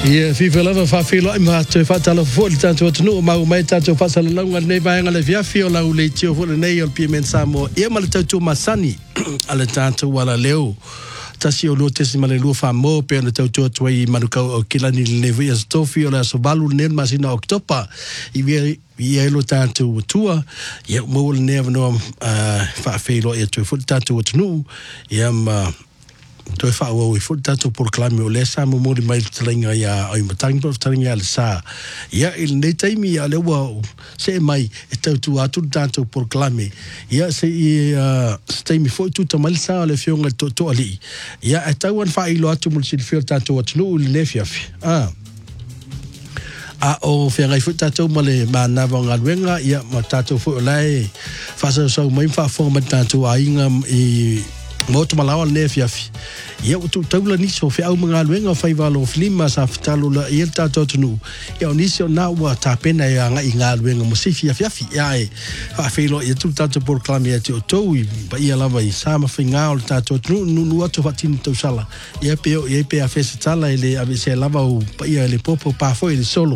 Ia fifa lava whawhilo I maha tui whatala fo li tātou atunu o mau mai tātou whasala launga nei vaenga le viafi o lau le tio fo le nei o pia men Samoa. Ia ma le tātou masani a le tātou wala leo. Tasi o lo tesi ma le lua whamō pia le tātou atuai I manukau o kilani le nevi as tofi o le aso balu le masina oktopa I ia elo tātou tua. Ia mo le nea vanoa whawhilo ia tui fo le tātou atunu. Ia ma toi fa o I fut tato proclame o le sa mo mori mai tlinga ya ai matangi por tlinga le sa ya il nei taimi ya le wa se mai e tautu atu tato proclame ya se taimi foi tu tamal sa le fionga to ali ya e tauan fa ilo atu mo sil fio tato atu le fiafi o fenga fut tato male ma na vanga wenga ya ma tato fo lai fa so mai fa forma tato ainga I moto malawa le fiafi ia o taula ni so fe au mga luenga fai valo flima sa fitalo la ia tato tunu ia ni so na wa tapena ia nga inga luenga mo se fiafi ia e fa felo ia tu tato proclame ia to ba ia lava I sama finga o tato tunu nu atu fatin to sala ia pe a festa tala ele ave se lava o ia le popo pa foi ele solo